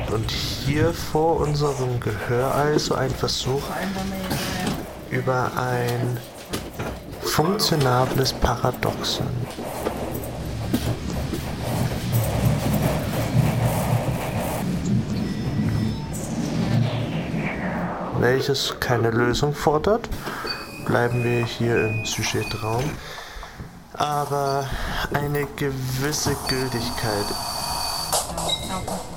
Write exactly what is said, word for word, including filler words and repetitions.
Und hier vor unserem Gehör also ein Versuch über ein funktionables Paradoxon. Welches keine Lösung fordert, bleiben wir hier im Sujetraum, aber eine gewisse Gültigkeit.